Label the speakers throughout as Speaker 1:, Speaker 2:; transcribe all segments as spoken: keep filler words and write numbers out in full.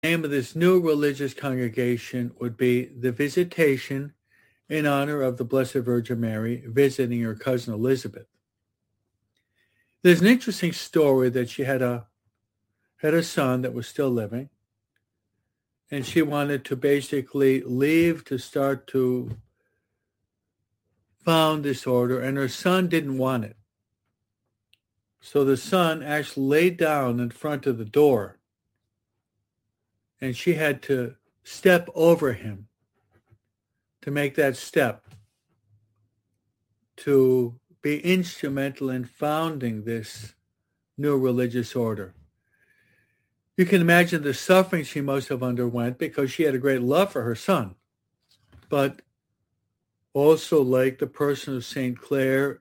Speaker 1: The name of this new religious congregation would be the Visitation, in honor of the Blessed Virgin Mary visiting her cousin Elizabeth. There's an interesting story that she had a had a son that was still living, and she wanted to basically leave to start to found this order, and her son didn't want it. So the son actually laid down in front of the door, and she had to step over him to make that step to be instrumental in founding this new religious order. You can imagine the suffering she must have underwent, because she had a great love for her son. But also, like the person of Saint Clare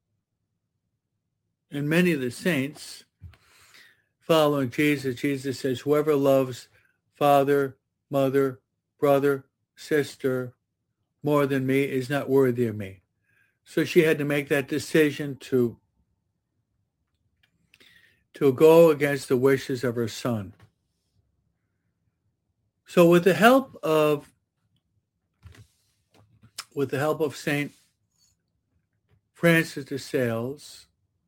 Speaker 1: and many of the saints following Jesus, Jesus says, whoever loves father, mother, brother, sister more than me is not worthy of me. So she had to make that decision to, to go against the wishes of her son. So with the help of with the help of Saint Francis de Sales,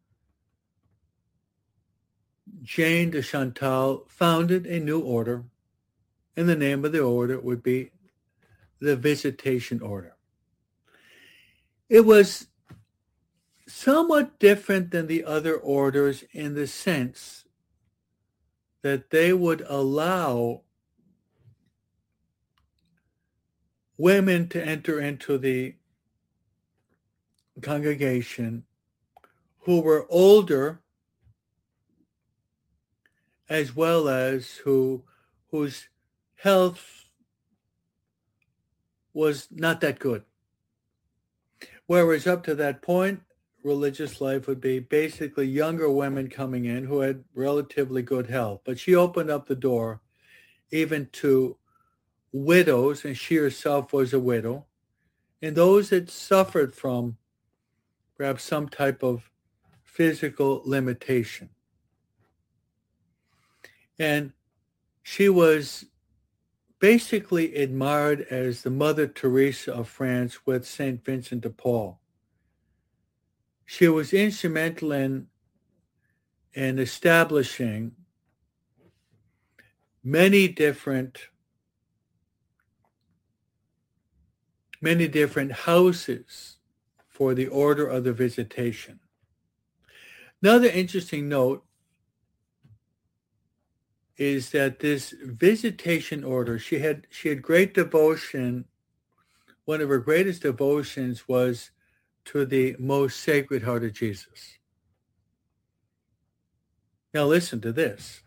Speaker 1: Jane de Chantal founded a new order, and the name of the order would be the Visitation Order. It was somewhat different than the other orders in the sense that they would allow women to enter into the congregation who were older, as well as who whose health was not that good. Whereas up to that point, religious life would be basically younger women coming in who had relatively good health. But she opened up the door even to widows, and she herself was a widow, and those that suffered from perhaps some type of physical limitation. And she was basically admired as the Mother Teresa of France with Saint Vincent de Paul. She was instrumental in, in establishing many different many different houses for the Order of the Visitation. Another interesting note is that this Visitation Order, she had she had great devotion. One of her greatest devotions was to the most Sacred Heart of Jesus. Now listen to this.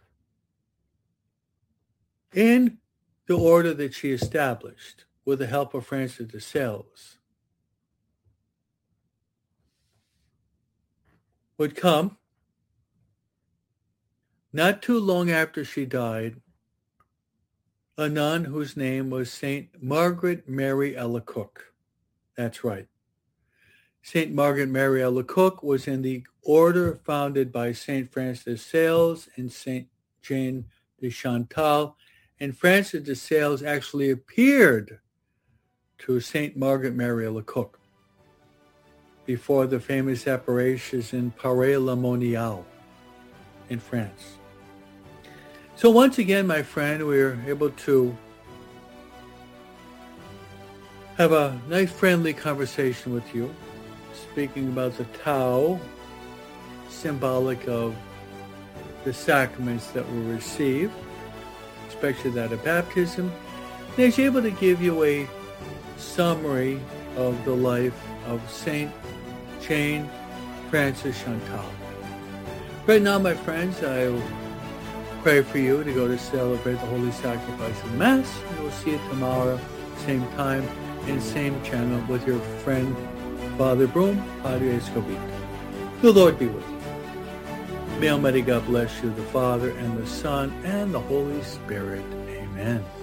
Speaker 1: In the order that she established, with the help of Francis de Sales, would come, not too long after she died, a nun whose name was Saint Margaret Mary Alacoque. That's right. Saint Margaret Mary Alacoque was in the order founded by Saint Francis de Sales and Saint Jane de Chantal, and Francis de Sales actually appeared to Saint Margaret Mary Alacoque before the famous apparitions in Paray-le-Monial in France. So once again, my friend, we were able to have a nice friendly conversation with you, speaking about the Tau, symbolic of the sacraments that we receive, especially that of baptism. And I was able to give you a summary of the life of Saint Jane Frances Chantal. Right now, my friends, I will pray for you to go to celebrate the Holy Sacrifice of Mass. And we'll see you tomorrow, same time, and same channel with your friend, Father Broom, Padre Escobito. The Lord be with you. May Almighty God bless you, the Father, and the Son, and the Holy Spirit. Amen.